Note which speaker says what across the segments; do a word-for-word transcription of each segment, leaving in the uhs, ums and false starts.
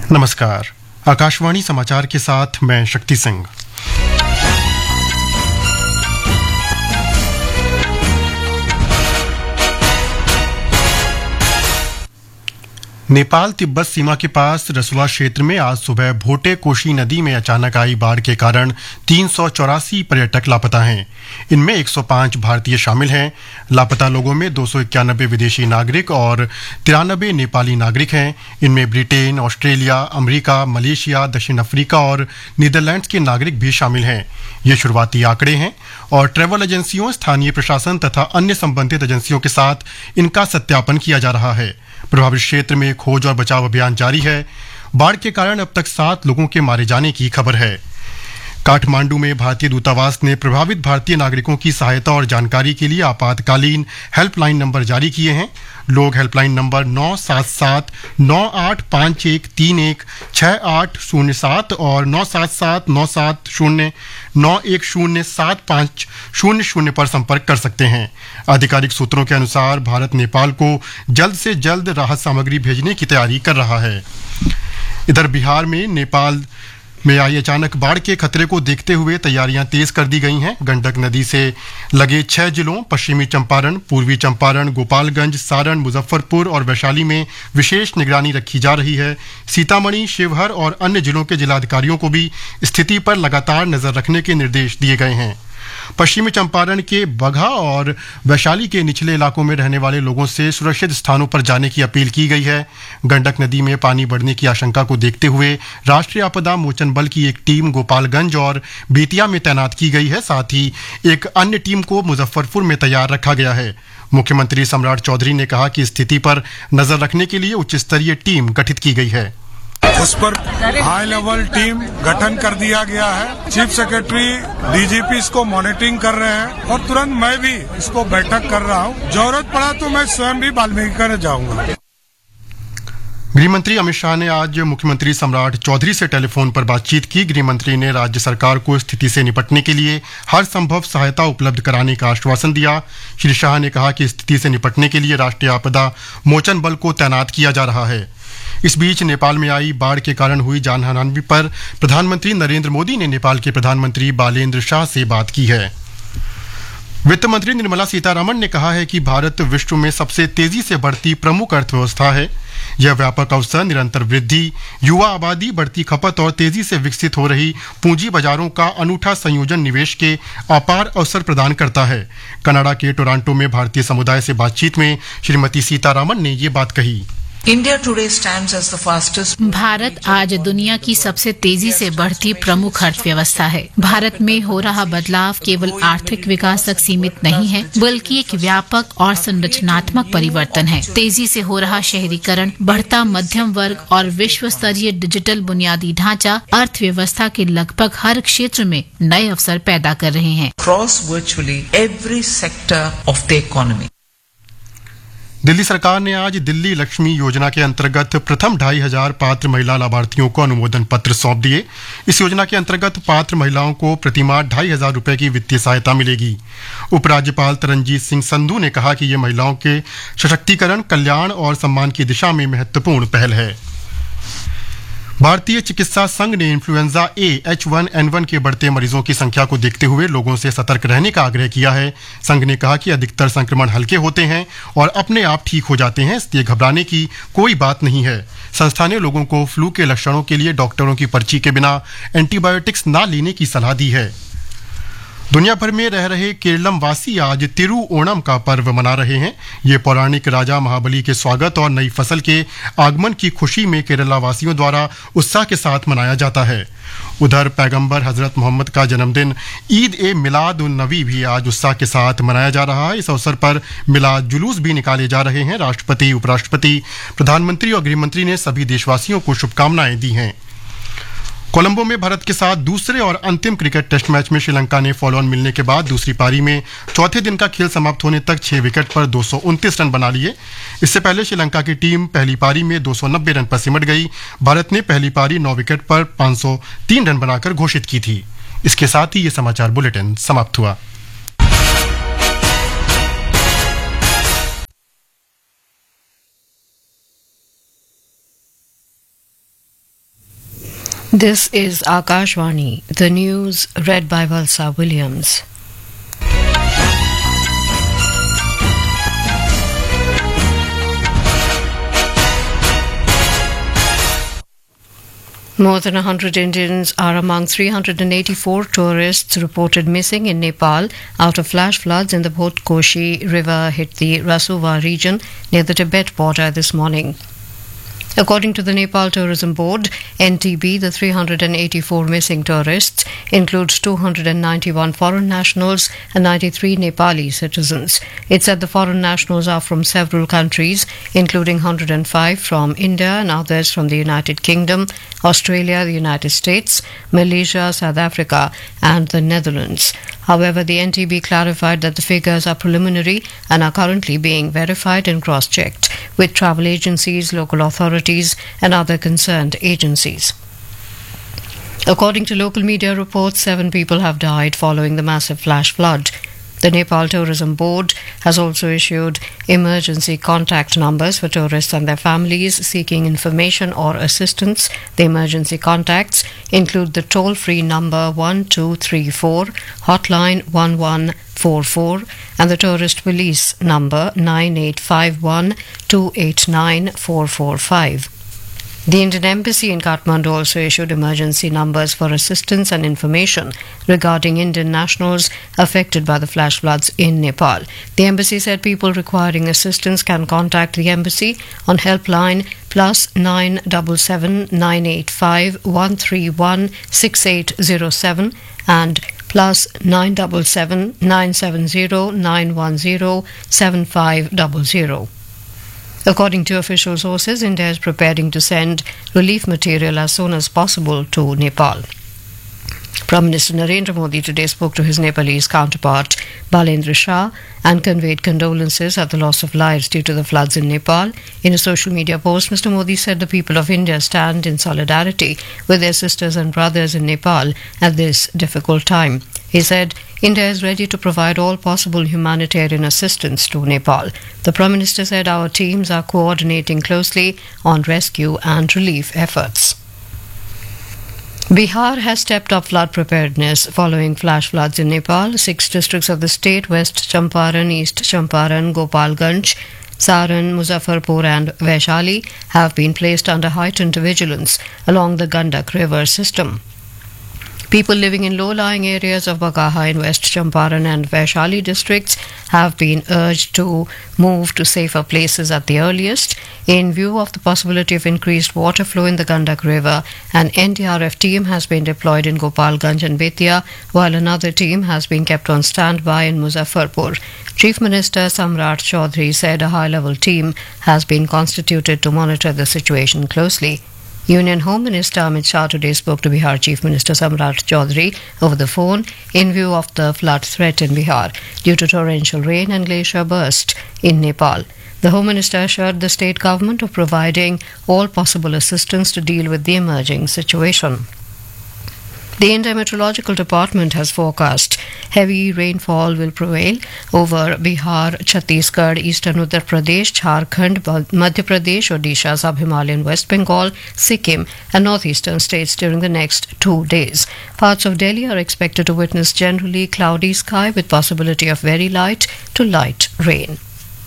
Speaker 1: नमस्कार। आकाशवाणी समाचार के साथ मैं शक्ति सिंह। नेपाल तिब्बत सीमा के पास रसुआ क्षेत्र में आज सुबह भोटे कोशी नदी में अचानक आई बाढ़ के कारण तीन सौ चौरासी पर्यटक लापता हैं। इनमें एक सौ पाँच भारतीय शामिल हैं। लापता लोगों में दो सौ इक्यानबे विदेशी नागरिक और तिरानबे नेपाली नागरिक हैं। इनमें ब्रिटेन, ऑस्ट्रेलिया, अमेरिका, मलेशिया, दक्षिण अफ्रीका और नीदरलैंड्स के नागरिक भी शामिल हैं। ये शुरुआती आंकड़े हैं और ट्रैवल एजेंसियों, स्थानीय प्रशासन तथा अन्य संबंधित एजेंसियों के साथ इनका सत्यापन किया जा रहा है। प्रभावित क्षेत्र में खोज और बचाव अभियान जारी है। बाढ़ के कारण अब तक सात लोगों के मारे जाने की खबर है। काठमांडू में भारतीय दूतावास ने प्रभावित भारतीय नागरिकों की सहायता और जानकारी के लिए आपातकालीन हेल्पलाइन नंबर जारी किए हैं। लोग हेल्पलाइन नंबर नौ सात सात नौ आठ पाँच एक तीन एक छः आठ शून्य सात और नौ सात सात नौ सात शून्य नौ एक शून्य सात पाँच शून्य शून्य पर संपर्क कर सकते हैं। आधिकारिक सूत्रों के अनुसार भारत नेपाल को जल्द से जल्द राहत सामग्री भेजने की तैयारी कर रहा है। इधर बिहार में नेपाल में आई अचानक बाढ़ के खतरे को देखते हुए तैयारियां तेज कर दी गई हैं। गंडक नदी से लगे छह जिलों पश्चिमी चंपारण, पूर्वी चंपारण, गोपालगंज, सारण, मुजफ्फरपुर और वैशाली में विशेष निगरानी रखी जा रही है। सीतामढ़ी, शिवहर और अन्य जिलों के जिलाधिकारियों को भी स्थिति पर लगातार नजर रखने के निर्देश दिए गए हैं। पश्चिमी चंपारण के बगहा और वैशाली के निचले इलाकों में रहने वाले लोगों से सुरक्षित स्थानों पर जाने की अपील की गई है। गंडक नदी में पानी बढ़ने की आशंका को देखते हुए राष्ट्रीय आपदा मोचन बल की एक टीम गोपालगंज और बेतिया में तैनात की गई है। साथ ही एक अन्य टीम को मुजफ्फरपुर में तैयार रखा गया है। मुख्यमंत्री सम्राट चौधरी ने कहा कि स्थिति पर नजर रखने के लिए उच्च स्तरीय टीम गठित की गई है।
Speaker 2: उस पर हाई लेवल टीम गठन कर दिया गया है। चीफ सेक्रेटरी, डीजीपी इसको मॉनिटरिंग कर रहे हैं और तुरंत मैं भी इसको बैठक कर रहा हूं। जरूरत पड़ा तो मैं स्वयं भी वाल्मीकि जाऊंगा।
Speaker 1: गृहमंत्री अमित शाह ने आज मुख्यमंत्री सम्राट चौधरी से टेलीफोन पर बातचीत की। गृहमंत्री ने राज्य सरकार को स्थिति से निपटने के लिए हर संभव सहायता उपलब्ध कराने का आश्वासन दिया। श्री शाह ने कहा कि स्थिति से निपटने के लिए राष्ट्रीय आपदा मोचन बल को तैनात किया जा रहा है। इस बीच नेपाल में आई बाढ़ के कारण हुई जानहानि पर प्रधानमंत्री नरेंद्र मोदी ने नेपाल के प्रधानमंत्री बालेंद्र शाह से बात की है। वित्त मंत्री निर्मला सीतारमण ने कहा है कि भारत विश्व में सबसे तेजी से बढ़ती प्रमुख अर्थव्यवस्था है। यह व्यापक अवसर, निरंतर वृद्धि, युवा आबादी, बढ़ती खपत और तेजी से विकसित हो रही पूंजी बाजारों का अनूठा संयोजन निवेश के अपार अवसर प्रदान करता है। कनाडा के टोरंटो में भारतीय समुदाय से बातचीत में श्रीमती सीतारमण ने ये बात कही।
Speaker 3: India today stands as the fastest.
Speaker 4: Bharat आज दुनिया की सबसे तेजी से बढ़ती प्रमुख अर्थव्यवस्था है। भारत में हो रहा बदलाव केवल आर्थिक विकास तक सीमित नहीं है, बल्कि एक व्यापक और संरचनात्मक परिवर्तन है। तेजी से हो रहा शहरीकरण, बढ़ता मध्यम वर्ग और विश्व स्तरीय डिजिटल बुनियादी ढांचा अर्थव्यवस्था के लगभग हर क्षेत्र में नए अवसर पैदा कर रहे हैं।
Speaker 3: Across virtually every sector of the economy.
Speaker 1: Delhi सरकार ने आज दिल्ली लक्ष्मी योजना के अंतर्गत प्रथम ढाई हजार पात्र महिला लाभार्थियों को अनुमोदन पत्र सौंप दिए। इस योजना के अंतर्गत पात्र महिलाओं को प्रतिमाह ढाई हजार रुपए की वित्तीय सहायता मिलेगी। उपराज्यपाल तरनजीत सिंह संधू ने कहा कि ये महिलाओं के सशक्तिकरण, कल्याण और सम्मान की दिशा में महत्वपूर्ण पहल है। भारतीय चिकित्सा संघ ने influenza A H one N one के बढ़ते मरीजों की संख्या को देखते हुए लोगों से सतर्क रहने का आग्रह किया है। संघ ने कहा कि अधिकतर संक्रमण हल्के होते हैं और अपने आप ठीक हो जाते हैं, इसलिए घबराने की कोई बात नहीं है। संस्था ने लोगों को फ्लू के लक्षणों के लिए डॉक्टरों की पर्ची के बिना एंटीबायोटिक्स न लेने की सलाह दी है। दुनिया भर में रह रहे केरलम वासी आज तिरु ओणम का पर्व मना रहे हैं। ये पौराणिक राजा महाबली के स्वागत और नई फसल के आगमन की खुशी में केरला वासियों द्वारा उत्साह के साथ मनाया जाता है। उधर पैगंबर हजरत मोहम्मद का जन्मदिन ईद ए मिलाद उन नबी भी आज उत्साह के साथ मनाया जा रहा है। इस अवसर पर मिलाद जुलूस भी निकाले जा रहे हैं। राष्ट्रपति, उपराष्ट्रपति, प्रधानमंत्री और गृहमंत्री ने सभी देशवासियों को शुभकामनाएं दी हैं। कोलंबो में भारत के साथ दूसरे और अंतिम क्रिकेट टेस्ट मैच में श्रीलंका ने फॉलो ऑन मिलने के बाद दूसरी पारी में चौथे दिन का खेल समाप्त होने तक छह विकेट पर दो सौ उनतीस रन बना लिए। इससे पहले श्रीलंका की टीम पहली पारी में दो सौ नब्बे रन पर सिमट गई। भारत ने पहली पारी नौ विकेट पर पाँच सौ तीन रन बनाकर घोषित की थी। इसके साथ ही ये समाचार बुलेटिन समाप्त हुआ।
Speaker 5: This is Akashvani, the news read by Valsa Williams. More than one hundred Indians are among three hundred eighty-four tourists reported missing in Nepal after flash floods in the Bhotkoshi River hit the Rasuwa region near the Tibet border this morning. According to the Nepal Tourism Board, N T B, the three hundred eighty-four missing tourists includes two hundred ninety-one foreign nationals and ninety-three Nepali citizens. It said the foreign nationals are from several countries, including one hundred five from India and others from the United Kingdom, Australia, the United States, Malaysia, South Africa, and the Netherlands. However, the N T B clarified that the figures are preliminary and are currently being verified and cross-checked with travel agencies, local authorities, and other concerned agencies. According to local media reports, seven people have died following the massive flash flood. The Nepal Tourism Board has also issued emergency contact numbers for tourists and their families seeking information or assistance. The emergency contacts include the toll-free number one two three four, hotline one one four four, and the tourist police number nine eight five one, two eight nine four four five. The Indian Embassy in Kathmandu also issued emergency numbers for assistance and information regarding Indian nationals affected by the flash floods in Nepal. The embassy said people requiring assistance can contact the embassy on helpline plus nine seven seven nine eight five one three one six eight zero seven and plus nine seven seven nine seven zero nine one zero seven five zero zero. According to official sources, India is preparing to send relief material as soon as possible to Nepal. Prime Minister Narendra Modi today spoke to his Nepalese counterpart Balendra Shah and conveyed condolences at the loss of lives due to the floods in Nepal. In a social media post, Mister Modi said the people of India stand in solidarity with their sisters and brothers in Nepal at this difficult time. He said India is ready to provide all possible humanitarian assistance to Nepal. The Prime Minister said our teams are coordinating closely on rescue and relief efforts. Bihar has stepped up flood preparedness following flash floods in Nepal. Six districts of the state, West Champaran, East Champaran, Gopalganj, Saran, Muzaffarpur and Vaishali, have been placed under heightened vigilance along the Gandak River system. People living in low-lying areas of Bagaha in West Champaran and Vaishali districts have been urged to move to safer places at the earliest. In view of the possibility of increased water flow in the Gandak River, an N D R F team has been deployed in Gopalganj and Betia, while another team has been kept on standby in Muzaffarpur. Chief Minister Samrat Chaudhary said a high-level team has been constituted to monitor the situation closely. Union Home Minister Amit Shah today spoke to Bihar Chief Minister Samrat Chaudhary over the phone in view of the flood threat in Bihar due to torrential rain and glacier burst in Nepal. The Home Minister assured the state government of providing all possible assistance to deal with the emerging situation. The India Meteorological Department has forecast heavy rainfall will prevail over Bihar, Chhattisgarh, Eastern Uttar Pradesh, Jharkhand, Madhya Pradesh, Odisha, Sub-Himalayan West Bengal, Sikkim and northeastern states during the next two days. Parts of Delhi are expected to witness generally cloudy sky with possibility of very light to light rain.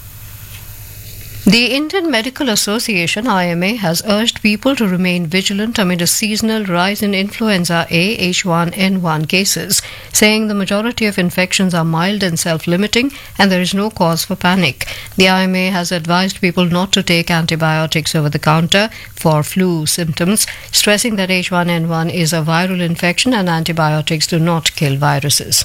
Speaker 5: The Indian Medical Association I M A has urged people to remain vigilant amid a seasonal rise in influenza A H one N one cases, saying the majority of infections are mild and self-limiting and there is no cause for panic. The I M A has advised people not to take antibiotics over the counter for flu symptoms, stressing that H one N one is a viral infection and antibiotics do not kill viruses.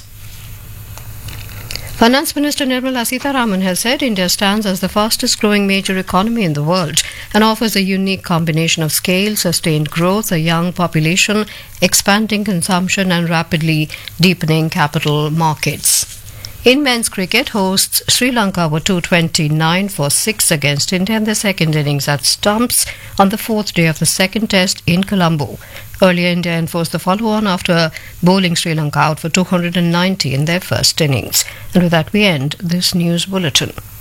Speaker 5: Finance Minister Nirmala Sitharaman has said India stands as the fastest growing major economy in the world and offers a unique combination of scale, sustained growth, a young population, expanding consumption and rapidly deepening capital markets. In men's cricket, hosts Sri Lanka were two twenty-nine for six against India in the second innings at stumps on the fourth day of the second test in Colombo. Earlier, India enforced the follow-on after bowling Sri Lanka out for two hundred ninety in their first innings. And with that, we end this news bulletin.